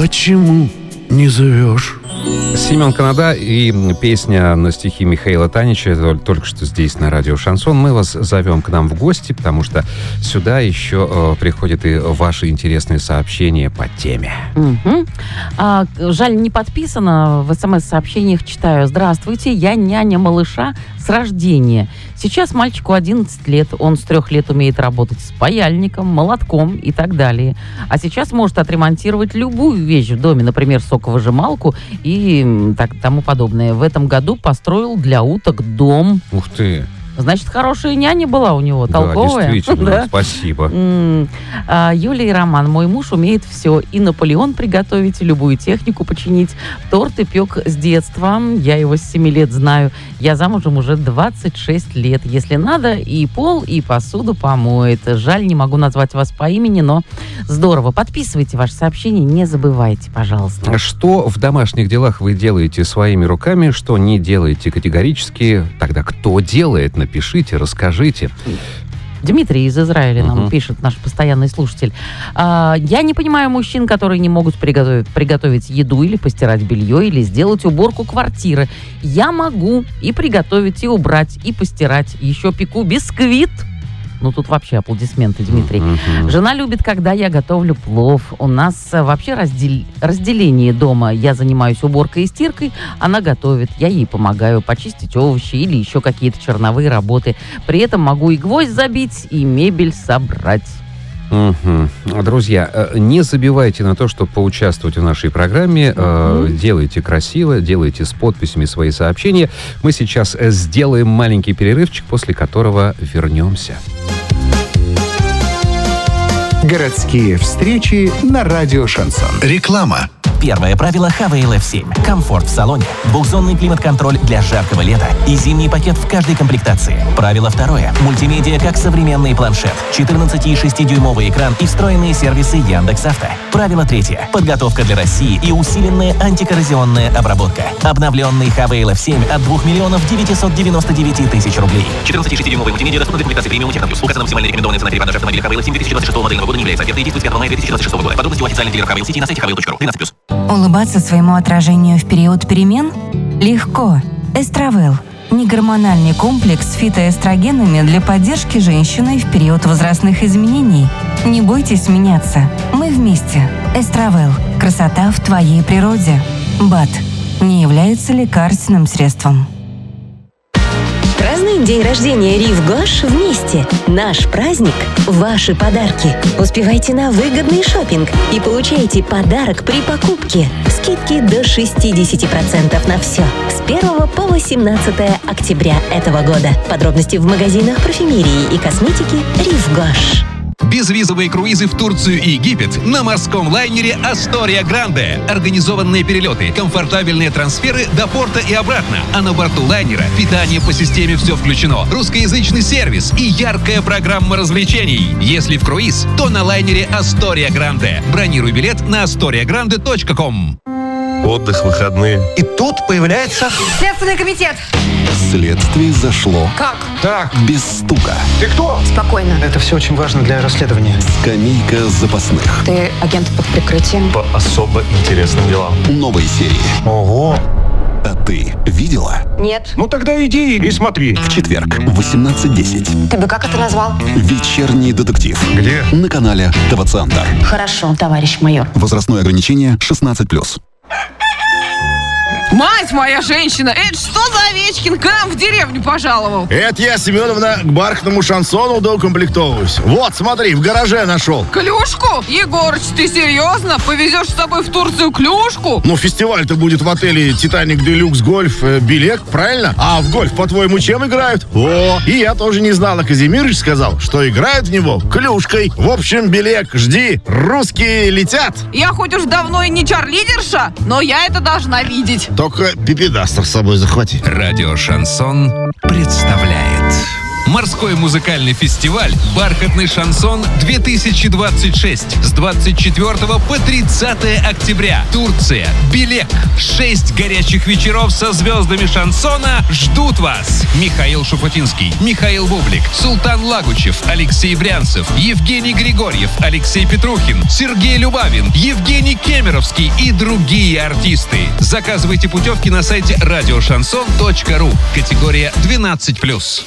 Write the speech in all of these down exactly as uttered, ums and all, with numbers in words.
почему не зовешь? Семен Канада и песня на стихи Михаила Танича только что здесь на радио «Шансон». Мы вас зовем к нам в гости, потому что сюда еще э, приходят и ваши интересные сообщения по теме. Угу. А, жаль, не подписано. В смс-сообщениях читаю. Здравствуйте, я няня малыша с рождения. Сейчас мальчику одиннадцать лет. Он с трех лет умеет работать с паяльником, молотком и так далее. А сейчас может отремонтировать любую вещь в доме, например, соковыжималку и так, тому подобное. В этом году построил для уток дом. Ух ты! Значит, хорошая няня была у него, толковая. Да, действительно, да? Спасибо. М-м. А, Юлия и Роман. Мой муж умеет все. И Наполеон приготовить, и любую технику починить. Торты пек с детства. Я его с семи лет знаю. Я замужем уже двадцать шесть лет. Если надо, и пол, и посуду помоет. Жаль, не могу назвать вас по имени, но здорово. Подписывайте ваши сообщения, не забывайте, пожалуйста. Что в домашних делах вы делаете своими руками, что не делаете категорически? Тогда кто делает? Напишите, расскажите. Дмитрий из Израиля нам uh-huh. пишет, наш постоянный слушатель. А, я не понимаю мужчин, которые не могут приготовить, приготовить еду или постирать белье, или сделать уборку квартиры. Я могу и приготовить, и убрать, и постирать. Еще пеку бисквит. Ну, тут вообще аплодисменты, Дмитрий. Uh-huh. Жена любит, когда я готовлю плов. У нас вообще раздел... разделение дома. Я занимаюсь уборкой и стиркой, она готовит. Я ей помогаю почистить овощи или еще какие-то черновые работы. При этом могу и гвоздь забить, и мебель собрать. Угу. Друзья, не забивайте на то, чтобы поучаствовать в нашей программе. Uh-huh. Делайте красиво, делайте с подписями свои сообщения. Мы сейчас сделаем маленький перерывчик, после которого вернемся. Городские встречи на радио «Шансон». Реклама. Первое правило Хавейл эф семь. Комфорт в салоне, двухзонный климат-контроль для жаркого лета и зимний пакет в каждой комплектации. Правило второе. Мультимедиа как современный планшет, четырнадцати и шестидюймовый экран и встроенные сервисы Яндекс.Авто. Правило третье. Подготовка для России и усиленная антикоррозионная обработка. Обновленный Хавейл эф семь от двух миллионов девятьсот девяносто девять тысяч рублей. четырнадцати и шестидюймовый мультимедиа доступны в комплектации премиум Техномплюс. Указана максимальная рекомендованная цена перепродажи автомобиля Хавейл эф семь две тысячи двадцать шестого модельного года не является ответной и действует с пятого мая две тысячи двадцать шестого года. Подробности у официальных дилеров Хавейл Сити на сайте хавейл точка ру. тринадцать плюс. Улыбаться своему отражению в период перемен? Легко. Эстравел. Негормональный комплекс с фитоэстрогенами для поддержки женщины в период возрастных изменений. Не бойтесь меняться. Мы вместе. Эстравел. Красота в твоей природе. БАД. Не является лекарственным средством. Празднуем день рождения Рив Гош вместе. Наш праздник – ваши подарки. Успевайте на выгодный шопинг и получайте подарок при покупке. Скидки до шестьдесят процентов на все. С первого по восемнадцатое октября этого года. Подробности в магазинах парфюмерии и косметики Рив Гош. Безвизовые круизы в Турцию и Египет на морском лайнере «Астория Гранде». Организованные перелеты, комфортабельные трансферы до порта и обратно. А на борту лайнера питание по системе «Все включено», русскоязычный сервис и яркая программа развлечений. Если в круиз, то на лайнере «Астория Гранде». Бронируй билет на астория гранде точка ком. Отдых, выходные. И тут появляется... Следственный комитет. Следствие зашло. Как? Так. Без стука. Ты кто? Спокойно. Это все очень важно для расследования. Скамейка запасных. Ты агент под прикрытием. По особо интересным делам. Новые серии. Ого. А ты видела? Нет. Ну тогда иди и смотри. В четверг в восемнадцать десять. Ты бы как это назвал? Вечерний детектив. Где? На канале ТВ-центр. Хорошо, товарищ майор. Возрастное ограничение шестнадцать плюс. Мать моя женщина, это что за Овечкин к нам в деревню пожаловал? Это я, Семеновна, к бархатному шансону доукомплектовываюсь. Вот, смотри, в гараже нашел. Клюшку? Егорыч, ты серьезно? Повезешь с собой в Турцию клюшку? Ну, фестиваль-то будет в отеле «Титаник Делюкс Гольф» э, Билет, правильно? А в гольф, по-твоему, чем играют? О, и я тоже не знал, а Казимирыч сказал, что играют в него клюшкой. В общем, Билет, жди, русские летят. Я хоть уж давно и не чарлидерша, но я это должна видеть. Только пипедастер с собой захвати. Радио «Шансон» представляет Морской музыкальный фестиваль «Бархатный шансон-две тысячи двадцать шесть» с двадцать четвёртого по тридцатое октября. Турция. Белек. Шесть горячих вечеров со звездами шансона ждут вас. Михаил Шуфутинский, Михаил Бублик, Султан Лагучев, Алексей Брянцев, Евгений Григорьев, Алексей Петрухин, Сергей Любавин, Евгений Кемеровский и другие артисты. Заказывайте путевки на сайте радиошансон точка ру. Категория двенадцать плюс.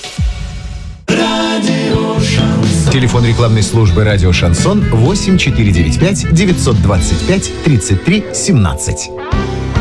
Телефон рекламной службы «Радио Шансон» восемь четыре девять пять девятьсот двадцать пять тридцать три семнадцать.